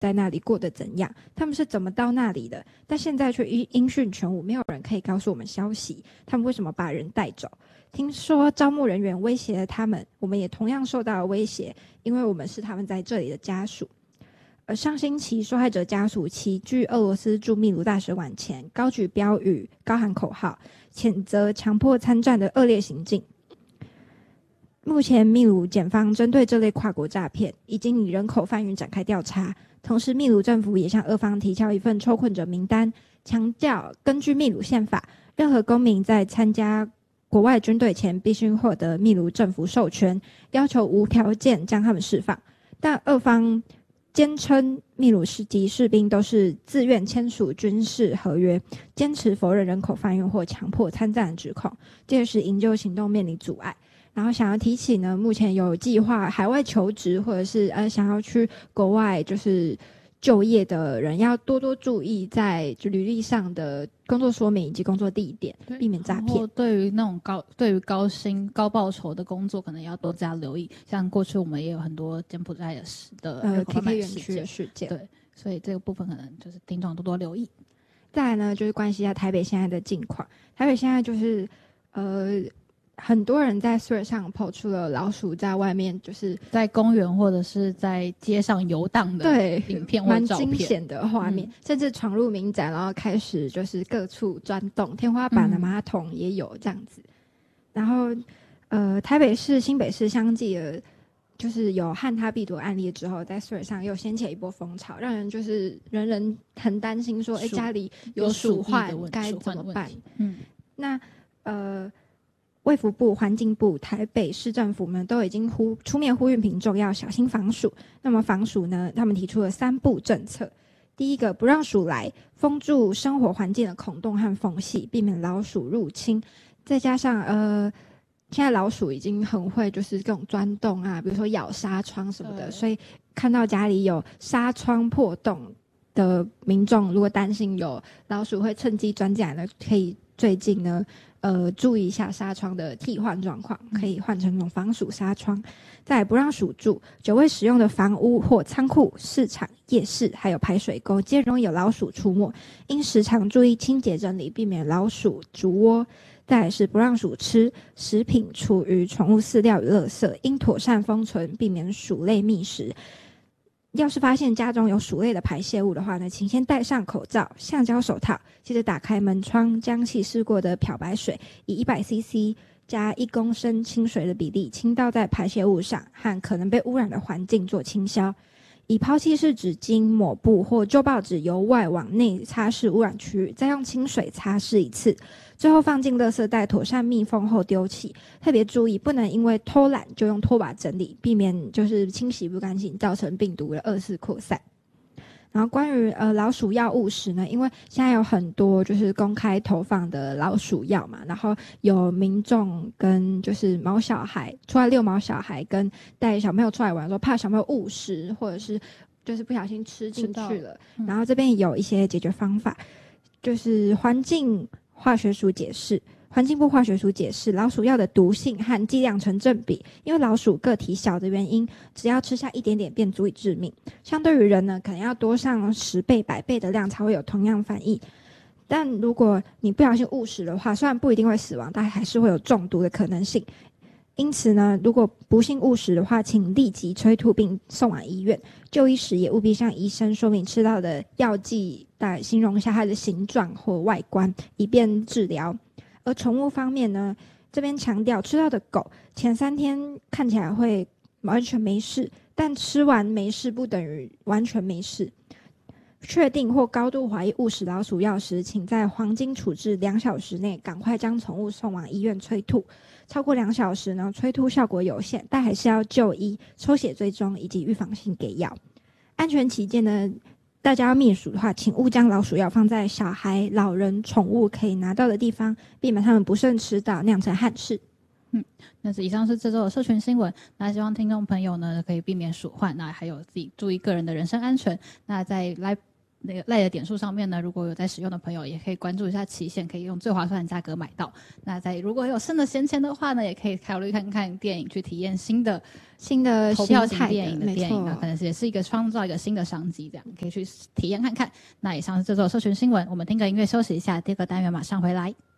在那里过得怎样，他们是怎么到那里的，但现在却音讯全无，没有人可以告诉我们消息，他们为什么把人带走。听说招募人员威胁了他们，我们也同样受到了威胁，因为我们是他们在这里的家属。而上星期，受害者家属齐聚俄罗斯驻秘鲁大使馆前，高举标语，高喊口号，谴责强迫参战的恶劣行径。目前，秘鲁检方针对这类跨国诈骗，已经以人口贩运展开调查。同时，秘鲁政府也向俄方提交一份抽困者名单，强调根据秘鲁宪法，任何公民在参加国外军队前，必须获得秘鲁政府授权，要求无条件将他们释放。但俄方坚称秘鲁籍士兵都是自愿签署军事合约，坚持否认人口贩运或强迫参战的指控，这也使营救行动面临阻碍。然后想要提起呢，目前有计划海外求职或者是想要去国外就是就业的人，要多多注意在就履历上的工作说明以及工作地点，避免诈骗。 对于那种高薪高报酬的工作，可能要多加留意。像过去我们也有很多柬埔寨的 KK 园区的事件， 对，所以这个部分可能就是听众多多留意。 再来呢，就是关系一下台北现在的境况。台北现在就是很多人在 Threads 上 po 出了老鼠在外面，就是在公园或者是在街上游荡的影片或照片， 蛮惊险的画面，甚至闯入民宅，然后开始就是各处钻洞，天花板的马桶也有这样子。然后台北市、新北市相继的，就是有汉他病毒案例之后，在 Threads 上又掀起一波风潮，让人就是人人很担心说，家里有鼠患该怎么办？那卫福部、环境部、台北市政府们都已经出面呼吁民众要小心防鼠。那么防鼠呢，他们提出了3步政策。第一个，不让鼠来，封住生活环境的孔洞和缝隙，避免老鼠入侵。再加上现在老鼠已经很会就是各种钻洞啊，比如说咬纱窗什么的，所以看到家里有纱窗破洞的民众，如果担心有老鼠会趁机钻进来呢，可以最近呢注意一下纱窗的替换状况，可以换成那种防鼠纱窗。再来，不让鼠住，久未使用的房屋或仓库、市场、夜市还有排水沟皆容易有老鼠出没，应时常注意清洁整理，避免老鼠筑窝。再来是不让鼠吃食品、厨余、宠物饲料与垃圾，应妥善封存，避免鼠类觅食。要是发现家中有鼠类的排泄物的话呢，请先戴上口罩、橡胶手套，接着打开门窗，将稀释过的漂白水以100cc加1公升清水的比例倾倒在排泄物上和可能被污染的环境做清消，以抛弃式纸巾、抹布或旧报纸由外往内擦拭污染区域，再用清水擦拭一次，最后放进垃圾袋妥善密封后丢弃。特别注意，不能因为偷懒就用拖把整理，避免就是清洗不干净造成病毒的2次扩散。然后关于老鼠药误食呢，因为现在有很多就是公开投放的老鼠药嘛，然后有民众跟就是毛小孩出来遛毛小孩，跟带小朋友出来玩的时候，怕小朋友误食或者是就是不小心吃进去了。然后这边有一些解决方法，就是环境部化学署解释，老鼠药的毒性和剂量成正比，因为老鼠个体小的原因，只要吃下一点点便足以致命。相对于人呢，可能要多上10倍、100倍的量才会有同样反应。但如果你不小心误食的话，虽然不一定会死亡，但还是会有中毒的可能性。因此呢，如果不幸误食的话，请立即催吐并送往医院。就医时也务必向医生说明吃到的药剂，大概形容一下它的形状或外观，以便治疗。而宠物方面呢，这边强调吃到的狗前3天看起来会完全没事，但吃完没事不等于完全没事。确定或高度怀疑误食老鼠药时，请在黄金处置2小时内赶快将宠物送往医院催吐。超过2小时呢，催吐效果有限，但还是要就医、抽血追踪以及预防性给药。安全起见呢，大家要灭鼠的话，请勿将老鼠药放在小孩、老人、宠物可以拿到的地方，避免他们不慎吃到，酿成憾事。 那以上是这周的社群新闻。那希望听众朋友呢可以避免鼠患，那还有自己注意个人的人身安全。那再来那个赖的点数上面呢，如果有在使用的朋友，也可以关注一下期限，可以用最划算的价格买到。那如果有剩的闲钱的话呢，也可以考虑看看电影，去体验新的投票型电影的电影，那可能也是一个创造一个新的商机，这样可以去体验看看。那以上是这周社群新闻，我们听个音乐休息一下，第二个单元马上回来。